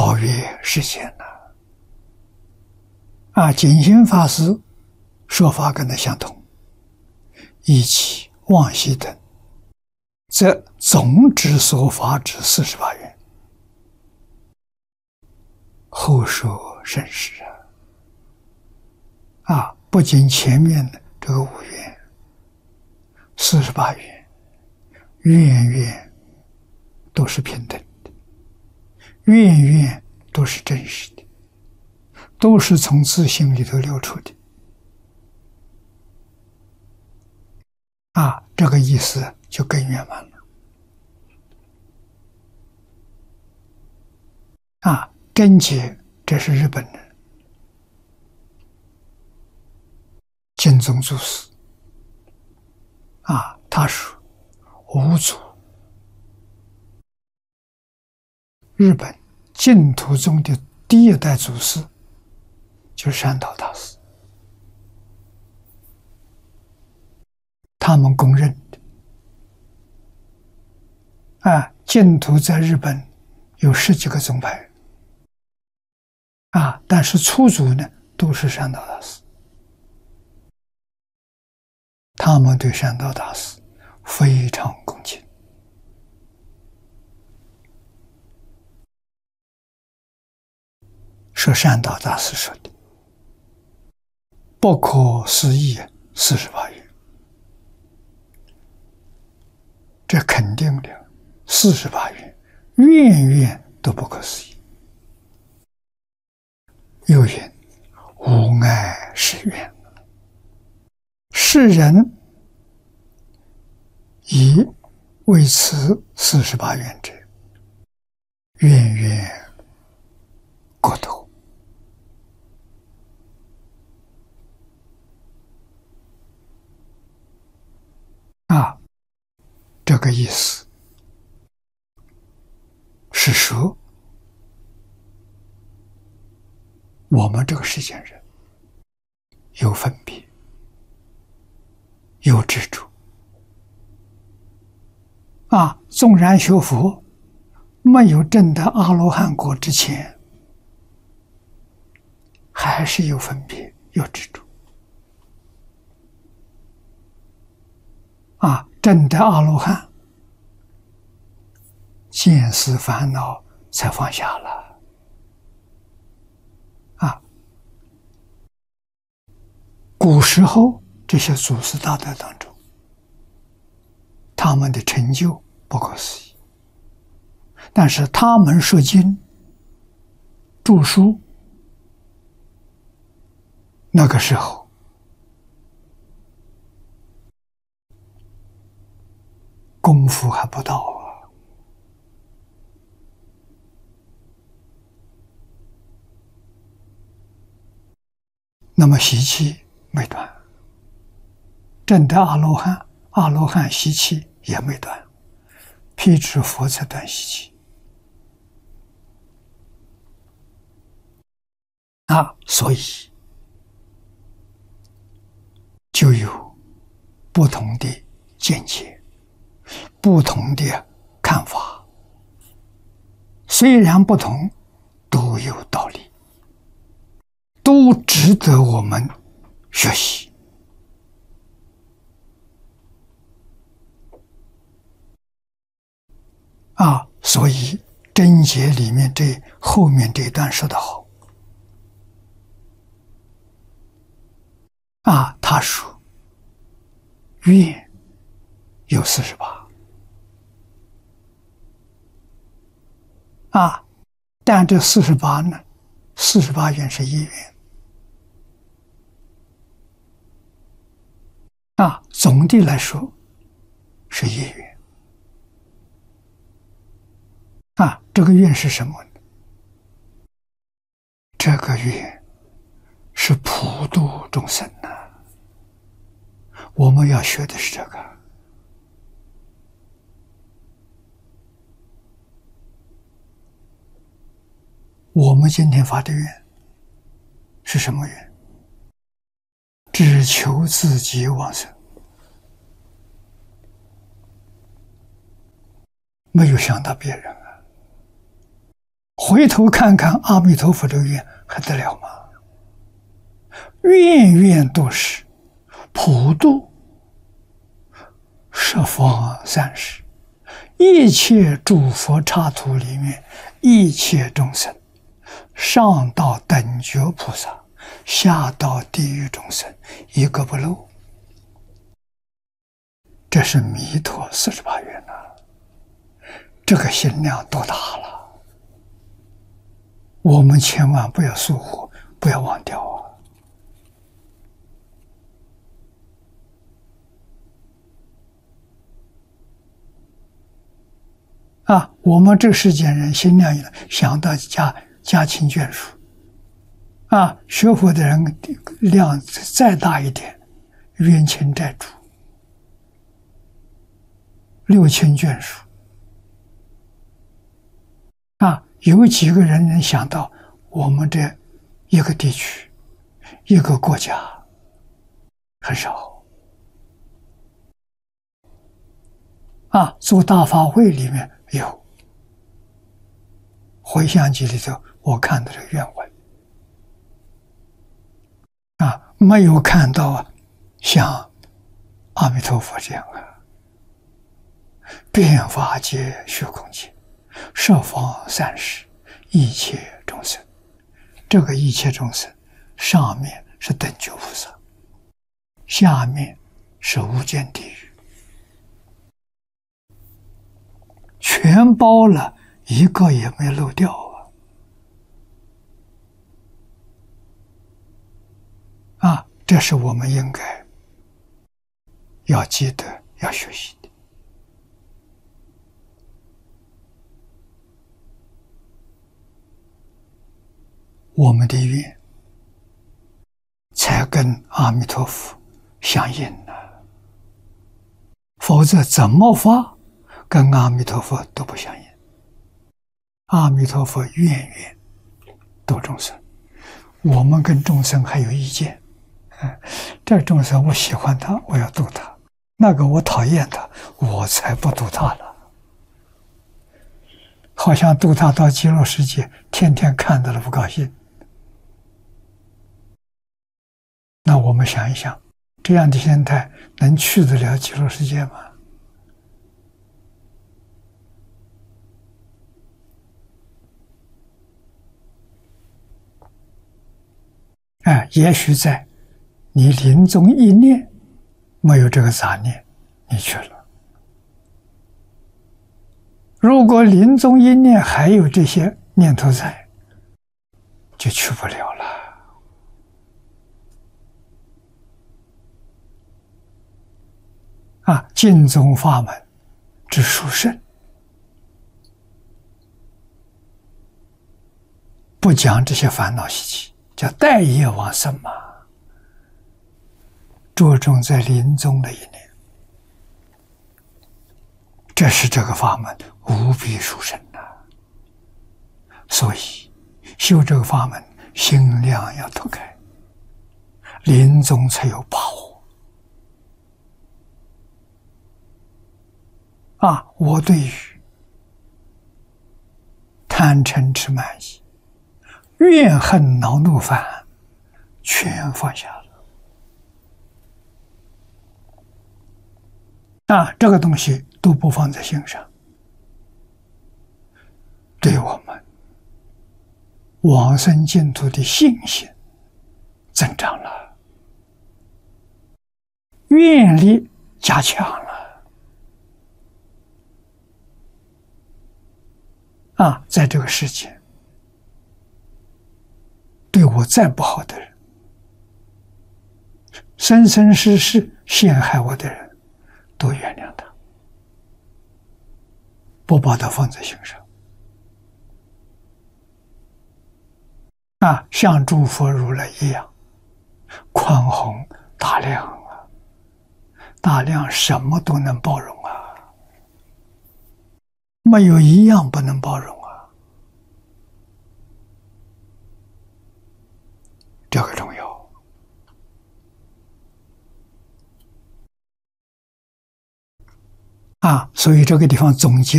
超越世间了。净心法师说法跟他相同，一起往昔等，则总之所发之48愿，后说甚实不仅前面的这个5愿、48愿，愿愿都是平等的，愿愿都是真实的，都是从自性里头流出的。这个意思就更圆满了。真解，这是日本人净宗祖师他说五祖，日本净土宗的第一代祖师就是山道大师，他们公认的。净土在日本有10几个宗派但是初祖呢都是山道大师，他们对山道大师非常恭敬。说山道大师说的不可思议48愿，这肯定的，48愿愿愿都不可思议。又云无碍是愿，世人以为此48愿者，愿愿各头。这个意思是说，我们这个世间人有分别，有执着纵然学佛没有证得阿罗汉果之前，还是有分别，有执着证得阿罗汉，见思烦恼才放下了古时候这些祖师大德当中，他们的成就不可思议，但是他们说经著书，那个时候功夫还不到那么习气没断，证得阿罗汉，阿罗汉习气也没断，辟支佛才断习气所以就有不同的见解，不同的看法，虽然不同，都有道理，都值得我们学习所以真解里面这后面这一段说得好他说愿有48但这48呢，48愿是一愿总的来说是一愿这个愿是什么呢？这个愿是普度众生我们要学的是这个。我们今天发的愿是什么愿？只求自己往生，没有想到别人回头看看阿弥陀佛这个愿，还得了吗？愿愿都是普度十方三世，一切诸佛刹土里面，一切众生，上到等觉菩萨，下到地狱众生，一个不漏。这是弥陀48愿呐，这个心量多大了！我们千万不要疏忽，不要忘掉啊！我们这世间人心量想到家亲眷属啊，学佛的人量再大一点，冤亲债主、六亲眷属啊，有几个人能想到我们这一个地区、一个国家？很少啊！做大法会里面有回向集里头，我看到这个愿文啊，没有看到像阿弥陀佛这样遍法界、虚空界、十方三世一切众生。这个一切众生，上面是等觉菩萨，下面是无间地狱，全包了，一个也没漏掉啊！这是我们应该要记得、要学习的。我们的愿才跟阿弥陀佛相应呢，否则怎么发跟阿弥陀佛都不相应。阿弥陀佛愿愿度众生，我们跟众生还有意见。这众生我喜欢他，我要度他；那个我讨厌他，我才不度他了。好像度他到极乐世界，天天看到了不高兴。那我们想一想，这样的心态能去得了极乐世界吗？也许在你临终一念没有这个杂念，你去了。如果临终一念还有这些念头在，就去不了了。净宗法门之殊胜，不讲这些烦恼习气，叫带业往生嘛，着重在临终的一念，这是这个法门无比殊胜的。所以修这个法门，心量要脱开，临终才有把握。我对于贪嗔痴慢疑、怨恨恼怒烦全放下了。这个东西都不放在心上，对我们往生净土的信心增长了，愿力加强了。在这个世界，对我再不好的人，生生世世陷害我的人，都原谅他，不把他放在心上。像诸佛如来一样，宽宏大量大量什么都能包容没有一样不能包容这个重要所以这个地方总结